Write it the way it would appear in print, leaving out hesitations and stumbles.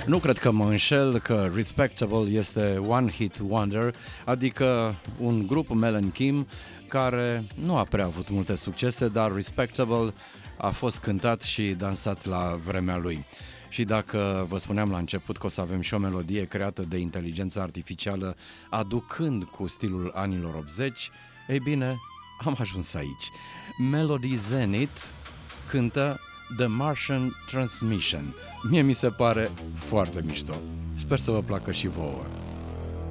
Nu cred că mă înșel că Respectable este One Hit Wonder, adică un grup Mel Kim care nu a prea avut multe succese, dar Respectable a fost cântat și dansat la vremea lui. Și dacă vă spuneam la început că o să avem și o melodie creată de inteligența artificială aducând cu stilul anilor 80, ei bine, am ajuns aici. Melody Zenith cântă The Martian Transmission. Mie mi se pare foarte mișto. Sper să vă placă și vouă.